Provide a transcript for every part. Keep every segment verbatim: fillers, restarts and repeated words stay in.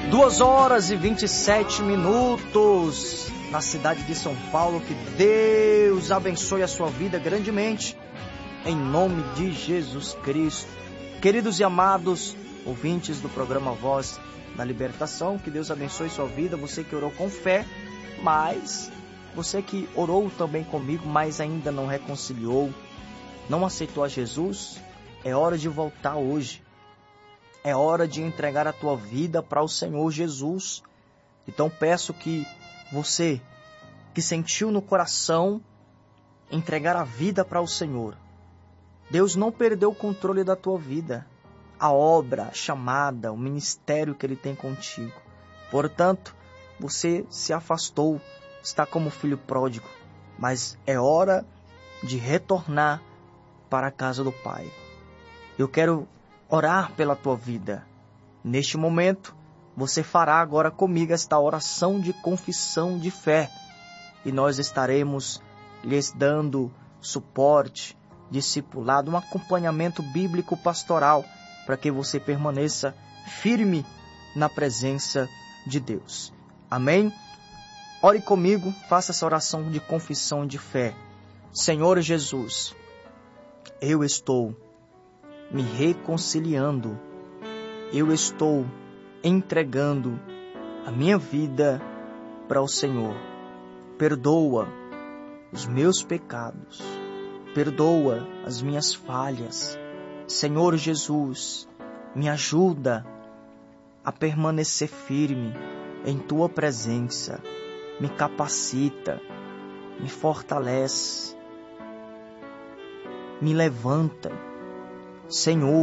Duas horas e vinte e sete minutos na cidade de São Paulo. Que Deus abençoe a sua vida grandemente, em nome de Jesus Cristo. Queridos e amados ouvintes do programa Voz da Libertação, que Deus abençoe sua vida. Você que orou com fé, mas você que orou também comigo, mas ainda não reconciliou, não aceitou a Jesus, é hora de voltar hoje. É hora de entregar a tua vida para o Senhor Jesus. Então peço que você que sentiu no coração entregar a vida para o Senhor. Deus não perdeu o controle da tua vida. A obra, a chamada, o ministério que Ele tem contigo. Portanto, você se afastou, está como filho pródigo. Mas é hora de retornar para a casa do Pai. Eu quero orar pela tua vida. Neste momento, você fará agora comigo esta oração de confissão de fé. E nós estaremos lhes dando suporte, discipulado, um acompanhamento bíblico pastoral, para que você permaneça firme na presença de Deus. Amém? Ore comigo, faça essa oração de confissão de fé. Senhor Jesus, eu estou me reconciliando, eu estou entregando a minha vida para o Senhor. Perdoa os meus pecados, perdoa as minhas falhas. Senhor Jesus, me ajuda a permanecer firme em Tua presença, me capacita, me fortalece, me levanta. Senhor,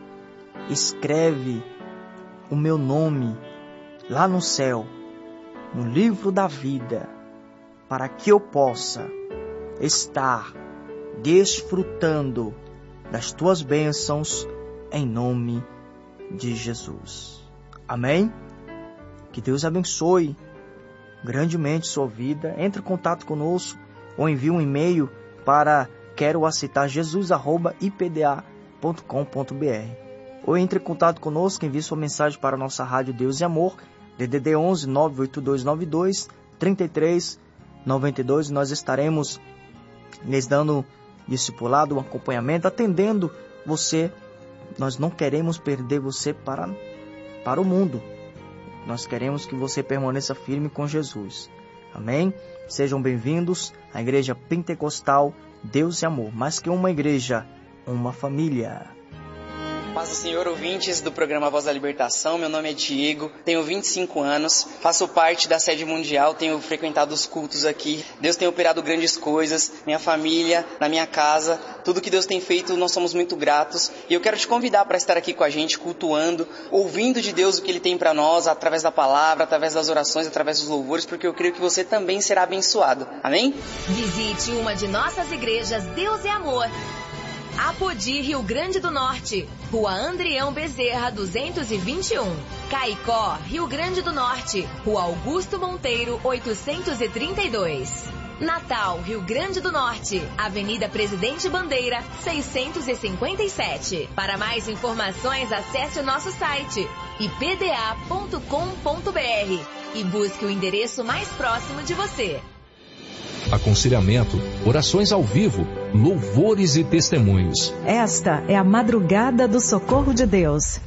escreve o meu nome lá no céu, no livro da vida, para que eu possa estar desfrutando das Tuas bênçãos, em nome de Jesus. Amém? Que Deus abençoe grandemente sua vida. Entre em contato conosco ou envie um e-mail para quero aceitar jesus arroba i p d a ponto com ponto b r, ou entre em contato conosco, envie sua mensagem para a nossa rádio Deus e Amor, D D D onze nove oito dois nove dois três três nove dois. Nós estaremos lhes dando discipulado, um acompanhamento, atendendo você. Nós não queremos perder você para, para o mundo. Nós queremos que você permaneça firme com Jesus. Amém? Sejam bem-vindos à Igreja Pentecostal Deus e Amor. Mais que uma igreja, uma família. Paz do Senhor, ouvintes do programa Voz da Libertação. Meu nome é Diego, tenho vinte e cinco anos, faço parte da sede mundial, tenho frequentado os cultos aqui. Deus tem operado grandes coisas, minha família, na minha casa, tudo que Deus tem feito, nós somos muito gratos. E eu quero te convidar para estar aqui com a gente, cultuando, ouvindo de Deus o que Ele tem para nós, através da palavra, através das orações, através dos louvores, porque eu creio que você também será abençoado. Amém? Visite uma de nossas igrejas Deus e Amor. Apodi, Rio Grande do Norte, Rua Andrião Bezerra, duzentos e vinte e um. Caicó, Rio Grande do Norte, Rua Augusto Monteiro, oitocentos e trinta e dois. Natal, Rio Grande do Norte, Avenida Presidente Bandeira, seiscentos e cinquenta e sete. Para mais informações, acesse o nosso site i p d a ponto com ponto b r e busque o endereço mais próximo de você. Aconselhamento, orações ao vivo, louvores e testemunhos. Esta é a madrugada do socorro de Deus.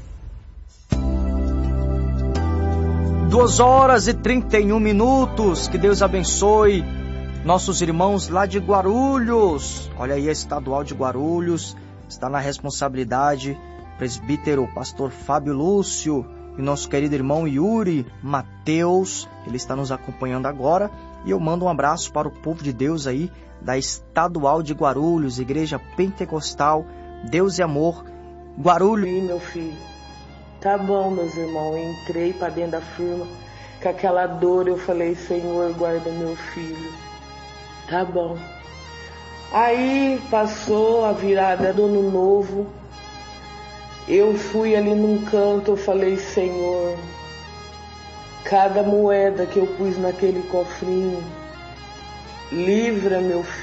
Duas horas e trinta e um minutos. Que Deus abençoe nossos irmãos lá de Guarulhos. Olha aí, a estadual de Guarulhos está na responsabilidade presbítero pastor Fábio Lúcio e nosso querido irmão Yuri Mateus. Ele está nos acompanhando agora. E eu mando um abraço para o povo de Deus aí da estadual de Guarulhos, Igreja Pentecostal Deus e Amor, Guarulhos. E meu filho, tá bom, meus irmãos, eu entrei para dentro da firma com aquela dor, eu falei, Senhor, guarda meu filho. Tá bom. Aí passou a virada do ano novo, eu fui ali num canto, eu falei, Senhor, cada moeda que eu pus naquele cofrinho, livra meu filho.